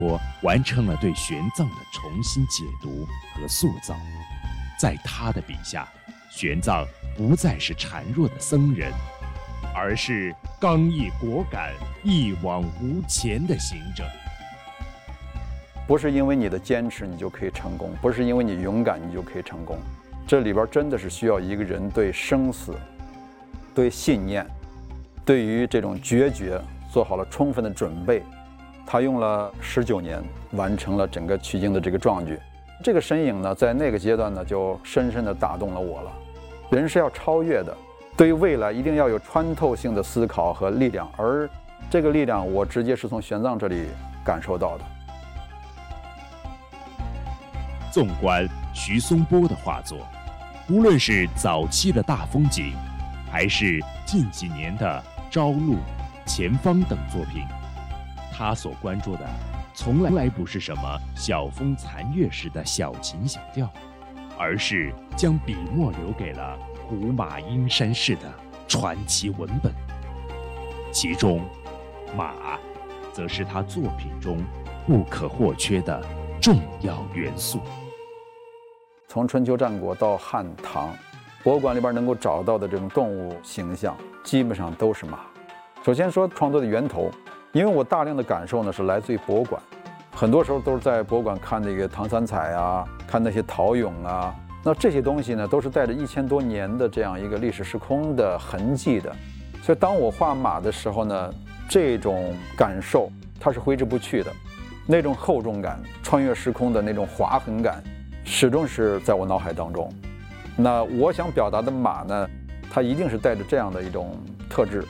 完成了对玄奘的重新解读和塑造。在他的笔下，玄奘不再是孱弱的僧人，而是刚毅果敢、一往无前的行者。 不是因为你的坚持你就可以成功，不是因为你勇敢你就可以成功。这里边真的是需要一个人对生死、对信念、对于这种决绝做好了充分的准备。他用了19年完成了整个取经的这个壮举。这个身影呢，在那个阶段呢，就深深地打动了我了。人是要超越的，对于未来一定要有穿透性的思考和力量，而这个力量我直接是从玄奘这里感受到的。 纵观徐松波的画作，无论是早期的大风景，还是近几年的朝露、前方等作品，他所关注的从来不是什么晓风残月时的小情小调，而是将笔墨留给了虎马阴山式的传奇文本。其中马则是他作品中不可或缺的重要元素。 从春秋战国到汉唐，博物馆里边能够找到的这种动物形象基本上都是马。首先说创作的源头，因为我大量的感受呢是来自于博物馆，很多时候都是在博物馆看这个唐三彩啊，看那些陶俑啊，那这些东西呢都是带着1000多年的这样一个历史时空的痕迹的。所以当我画马的时候呢，这种感受它是挥之不去的，那种厚重感、穿越时空的那种划痕感始终是在我脑海当中。那我想表达的马呢，它一定是带着这样的一种特质。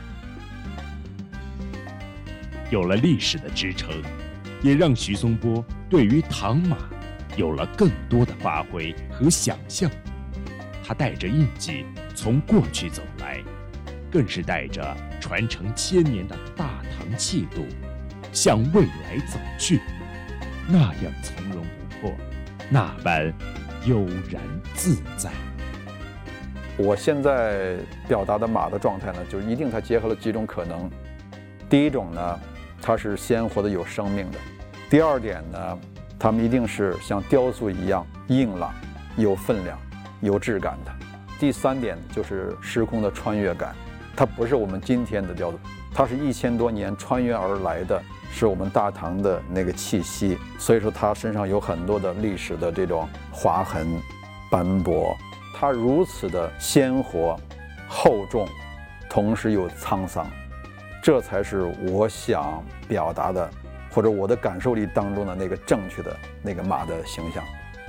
有了历史的支撑，也让徐松波对于唐马有了更多的发挥和想象。他带着印记从过去走来，更是带着传承1000年的大唐气度向未来走去，那样从容不迫，那般悠然自在。 我现在表达的马的状态呢，就一定它结合了几种可能。第一种呢，它是鲜活的有生命的。第二点呢，它们一定是像雕塑一样硬朗、有分量、有质感的。第三点就是时空的穿越感，它不是我们今天的雕塑，它是1000多年穿越而来的，是我们大唐的那个气息。所以说它身上有很多的历史的这种划痕、斑驳，它如此的鲜活、厚重，同时又沧桑。这才是我想表达的，或者我的感受力当中的那个正确的那个马的形象。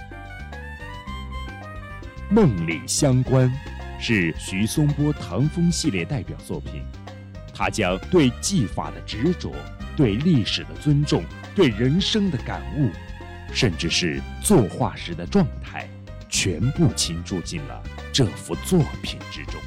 梦里乡关是徐松波唐风系列代表作品，他将对技法的执着、对历史的尊重、对人生的感悟，甚至是作画时的状态，全部倾注进了这幅作品之中。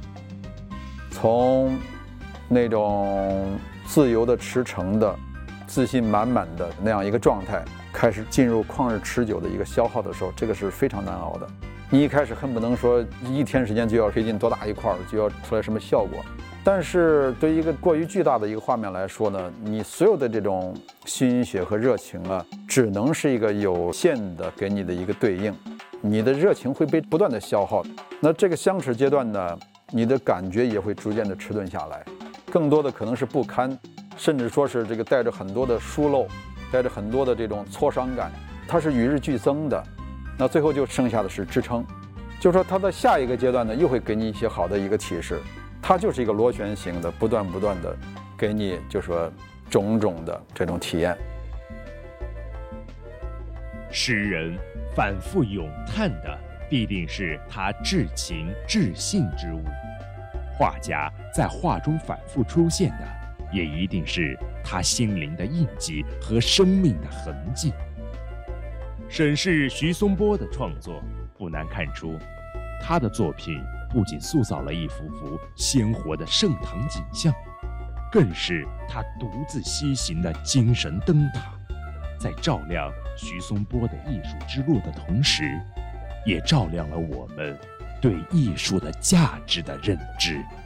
从那种自由的驰骋的、自信满满的那样一个状态，开始进入旷日持久的一个消耗的时候，这个是非常难熬的。你一开始恨不能说1天时间就要推进多大一块，就要出来什么效果。但是对于一个过于巨大的一个画面来说呢，你所有的这种心血和热情啊，只能是一个有限的给你的一个对应，你的热情会被不断的消耗。那这个相持阶段呢，你的感觉也会逐渐的迟钝下来。更多的可能是不堪，甚至说是这个带着很多的疏漏，带着很多的这种挫伤感，它是与日俱增的。那最后就剩下的是支撑，就是说它的下一个阶段呢，又会给你一些好的一个启示。它就是一个螺旋形的，不断的给你就是说种种的这种体验。 诗人反复咏叹的必定是他至情至性之物，画家在画中反复出现的也一定是他心灵的印记和生命的痕迹。审视徐松波的创作，不难看出他的作品不仅塑造了一幅幅鲜活的盛唐景象，更是他独自西行的精神灯塔，在照亮徐松波的艺术之路的同时，也照亮了我们对艺术的价值的认知。